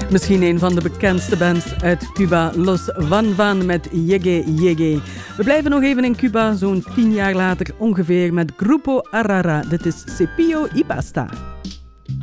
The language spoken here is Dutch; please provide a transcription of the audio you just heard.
Misschien een van de bekendste bands uit Cuba, Los Van Van met Llegue Llegue. We blijven nog even in Cuba, zo'n 10 jaar later ongeveer, met Grupo Arrara. Dit is Cepillo y Basta.